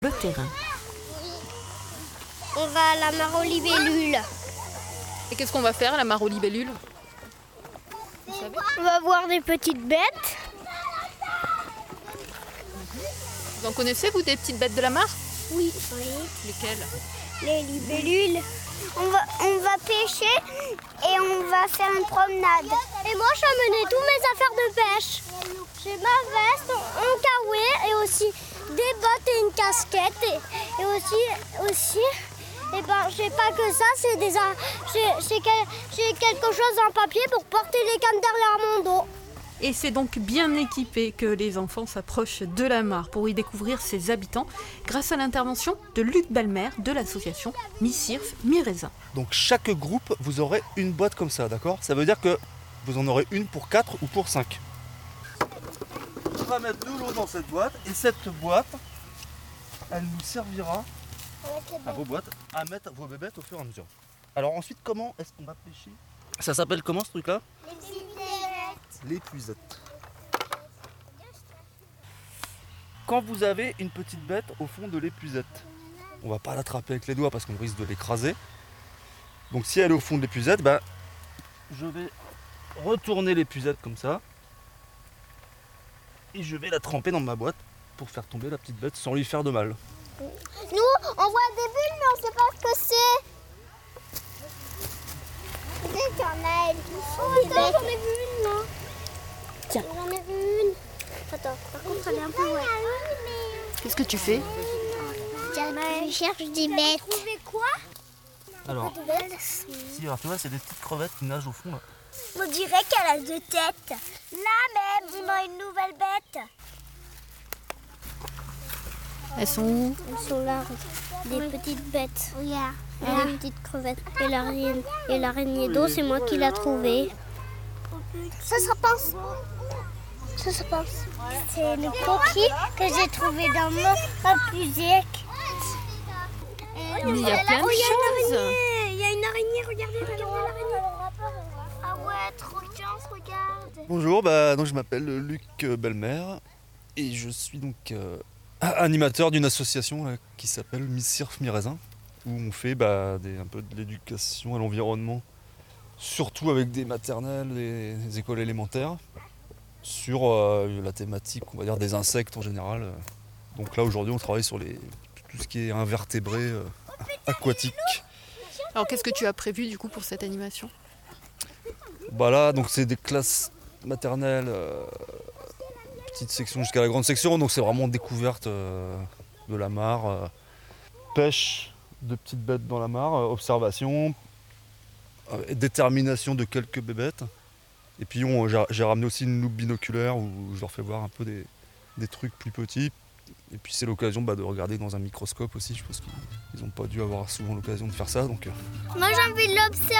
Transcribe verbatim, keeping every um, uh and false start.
Le terrain. On va à la mare aux libellules. Et qu'est-ce qu'on va faire à la mare aux libellules? On va voir des petites bêtes. Vous en connaissez, vous, des petites bêtes de la mare? Oui. Oui. Lesquelles? Les libellules. On va, on va pêcher et on va faire une promenade. Et moi, je vais amener tous mes affaires de pêche. J'ai ma veste, un kawaii et aussi des bottes et une casquette. Et, et aussi, aussi, et ben, j'ai pas que ça, c'est des, j'ai, j'ai, j'ai quelque chose en papier pour porter les cannes derrière mon dos. Et c'est donc bien équipé que les enfants s'approchent de la mare pour y découvrir ses habitants grâce à l'intervention de Luc Belmer de l'association Mi-Cirf, Mi-Raisin. Donc chaque groupe, vous aurez une boîte comme ça, d'accord? Ça veut dire que vous en aurez une pour quatre ou pour cinq. On va mettre de l'eau dans cette boîte et cette boîte, elle nous servira à vos boîtes à mettre vos bébêtes au fur et à mesure. Alors ensuite, comment est-ce qu'on va pêcher? Ça s'appelle comment ce truc-là? L'épuisette. Quand vous avez une petite bête au fond de l'épuisette, on va pas l'attraper avec les doigts parce qu'on risque de l'écraser. Donc si elle est au fond de l'épuisette, ben, je vais retourner l'épuisette comme ça. Et je vais la tremper dans ma boîte pour faire tomber la petite bête sans lui faire de mal. Nous, on voit des bulles, mais on ne sait pas ce que c'est. Peut-être qu'il y en a, oh, attends, j'en ai vu une là. Tiens. J'en ai vu une. Attends, par contre, elle est un peu ouais. Qu'est-ce que tu fais? Je cherche des bêtes. Tu as trouvé quoi? Alors, si, alors tu vois, c'est des petites crevettes qui nagent au fond là. On dirait qu'elle a deux têtes. Là même, on a une nouvelle bête. Elles sont où? Elles sont là, des oui. petites bêtes. Regarde, yeah. Des petites crevettes. Et l'araignée, et l'araignée d'eau, c'est moi qui l'ai trouvée. Ça, ça pense. Ça, ça pense. C'est le coquille que j'ai trouvé dans mon pusiec. Mais il y a plein de choses. Il y a une araignée, regardez, regardez l'araignée. Ah ouais, trop de chance, regarde. Bonjour, bah, donc je m'appelle Luc Belmer et je suis donc euh, animateur d'une association euh, qui s'appelle Mi-Cirf, Mi-Raisin, où on fait bah, des, un peu de l'éducation à l'environnement, surtout avec des maternelles et des écoles élémentaires, sur euh, la thématique, on va dire, des insectes en général. Donc là aujourd'hui on travaille sur les, tout ce qui est invertébrés euh, aquatiques. Alors qu'est-ce que tu as prévu du coup pour cette animation? Bah là, donc c'est des classes maternelles, euh, petite section jusqu'à la grande section, donc c'est vraiment découverte euh, de la mare, euh, pêche de petites bêtes dans la mare, euh, observation, euh, détermination de quelques bébêtes. Et puis on, j'ai, j'ai ramené aussi une loupe binoculaire où je leur fais voir un peu des, des trucs plus petits. Et puis c'est l'occasion bah, de regarder dans un microscope aussi, je pense qu'ils n'ont pas dû avoir souvent l'occasion de faire ça. Donc, euh... Moi j'ai envie de l'observer.